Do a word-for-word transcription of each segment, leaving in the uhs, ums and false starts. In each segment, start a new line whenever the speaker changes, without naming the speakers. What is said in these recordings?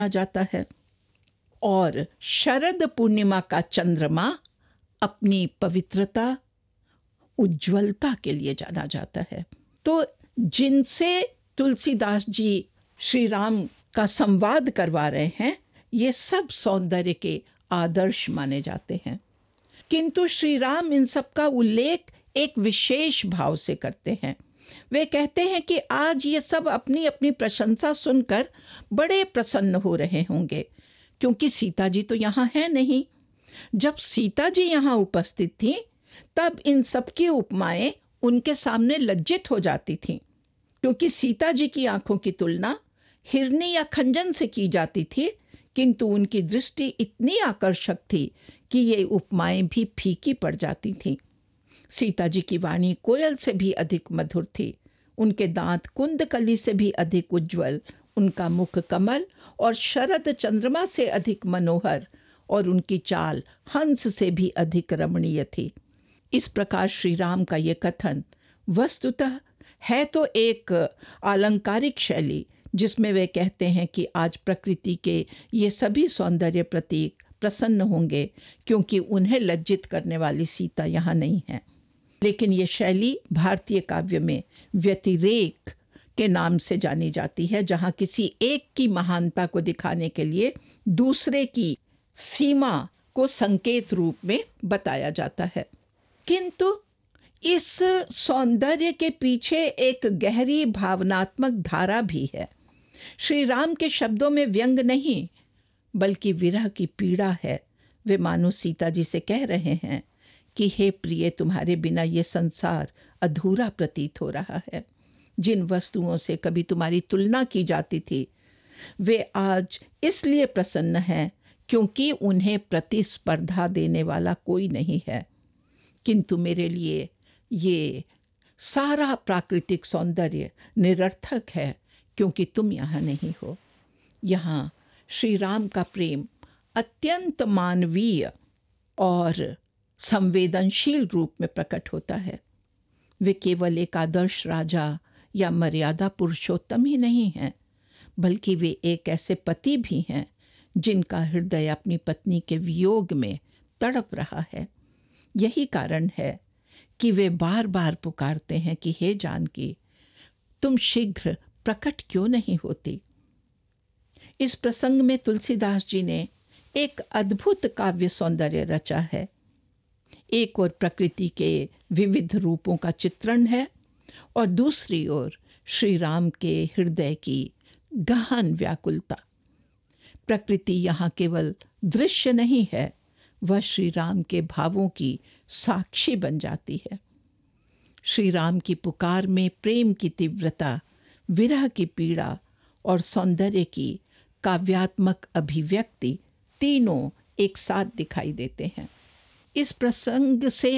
जाता है और शरद पूर्णिमा का चंद्रमा अपनी पवित्रता, उज्ज्वलता के लिए जाना जाता है। तो जिनसे तुलसीदास जी श्री राम का संवाद करवा रहे हैं, ये सब सौंदर्य के आदर्श माने जाते हैं। किंतु श्री राम इन सब का उल्लेख एक विशेष भाव से करते हैं। वे कहते हैं कि आज ये सब अपनी अपनी प्रशंसा सुनकर बड़े प्रसन्न हो रहे होंगे, क्योंकि सीता जी तो यहाँ है नहीं। जब सीता जी यहाँ उपस्थित थी तब इन सब की उपमाएं उनके सामने लज्जित हो जाती थीं, क्योंकि सीता जी की आंखों की तुलना हिरनी या खंजन से की जाती थी, किंतु उनकी दृष्टि इतनी आकर्षक थी कि ये उपमाएं भी फीकी पड़ जाती थीं। सीता जी की वाणी कोयल से भी अधिक मधुर थी, उनके दांत कुंदकली से भी अधिक उज्ज्वल, उनका मुख कमल और शरद चंद्रमा से अधिक मनोहर और उनकी चाल हंस से भी अधिक रमणीय थी। इस प्रकार श्री राम का ये कथन वस्तुतः है तो एक आलंकारिक शैली, जिसमें वे कहते हैं कि आज प्रकृति के ये सभी सौंदर्य प्रतीक प्रसन्न होंगे, क्योंकि उन्हें लज्जित करने वाली सीता यहाँ नहीं है। लेकिन ये शैली भारतीय काव्य में व्यतिरेक के नाम से जानी जाती है, जहाँ किसी एक की महानता को दिखाने के लिए दूसरे की सीमा को संकेत रूप में बताया जाता है। किंतु इस सौंदर्य के पीछे एक गहरी भावनात्मक धारा भी है। श्री राम के शब्दों में व्यंग नहीं, बल्कि विरह की पीड़ा है। वे मानो सीता जी से कह रहे हैं कि हे प्रिय, तुम्हारे बिना ये संसार अधूरा प्रतीत हो रहा है। जिन वस्तुओं से कभी तुम्हारी तुलना की जाती थी, वे आज इसलिए प्रसन्न हैं क्योंकि उन्हें प्रतिस्पर्धा देने वाला कोई नहीं है। किंतु मेरे लिए ये सारा प्राकृतिक सौंदर्य निरर्थक है, क्योंकि तुम यहाँ नहीं हो। यहाँ श्री राम का प्रेम अत्यंत मानवीय और संवेदनशील रूप में प्रकट होता है। वे केवल एक आदर्श राजा या मर्यादा पुरुषोत्तम ही नहीं हैं, बल्कि वे एक ऐसे पति भी हैं जिनका हृदय अपनी पत्नी के वियोग में तड़प रहा है। यही कारण है कि वे बार बार पुकारते हैं कि हे जानकी, तुम शीघ्र प्रकट क्यों नहीं होती। इस प्रसंग में तुलसीदास जी ने एक अद्भुत काव्य सौंदर्य रचा है। एक ओर प्रकृति के विविध रूपों का चित्रण है और दूसरी ओर श्री राम के हृदय की गहन व्याकुलता। प्रकृति यहाँ केवल दृश्य नहीं है, वह श्री राम के भावों की साक्षी बन जाती है। श्री राम की पुकार में प्रेम की तीव्रता, विरह की पीड़ा और सौंदर्य की काव्यात्मक अभिव्यक्ति तीनों एक साथ दिखाई देते हैं। इस प्रसंग से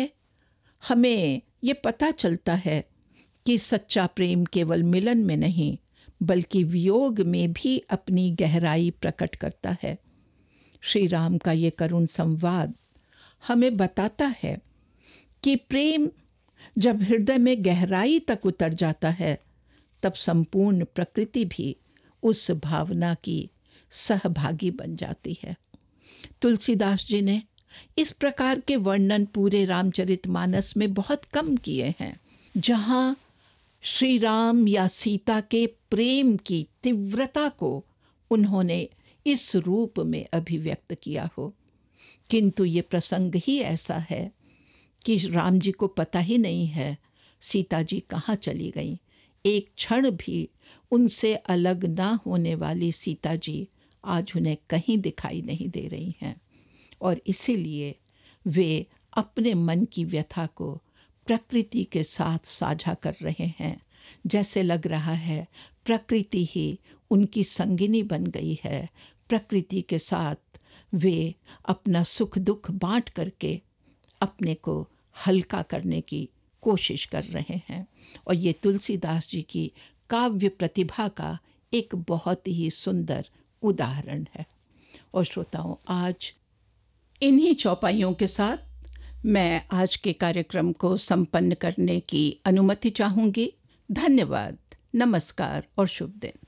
हमें ये पता चलता है कि सच्चा प्रेम केवल मिलन में नहीं, बल्कि वियोग में भी अपनी गहराई प्रकट करता है। श्री राम का ये करुण संवाद हमें बताता है कि प्रेम जब हृदय में गहराई तक उतर जाता है, तब संपूर्ण प्रकृति भी उस भावना की सहभागी बन जाती है। तुलसीदास जी ने इस प्रकार के वर्णन पूरे रामचरितमानस में बहुत कम किए हैं, जहाँ श्री राम या सीता के प्रेम की तीव्रता को उन्होंने इस रूप में अभिव्यक्त किया हो। किंतु ये प्रसंग ही ऐसा है कि राम जी को पता ही नहीं है सीता जी कहाँ चली गईं। एक क्षण भी उनसे अलग ना होने वाली सीता जी आज उन्हें कहीं दिखाई नहीं दे रही हैं, और इसीलिए वे अपने मन की व्यथा को प्रकृति के साथ साझा कर रहे हैं। जैसे लग रहा है प्रकृति ही उनकी संगिनी बन गई है। प्रकृति के साथ वे अपना सुख दुख बांट करके अपने को हल्का करने की कोशिश कर रहे हैं, और ये तुलसीदास जी की काव्य प्रतिभा का एक बहुत ही सुंदर उदाहरण है। और श्रोताओं, आज इन्हीं चौपाइयों के साथ मैं आज के कार्यक्रम को संपन्न करने की अनुमति चाहूँगी। धन्यवाद, नमस्कार और शुभ दिन।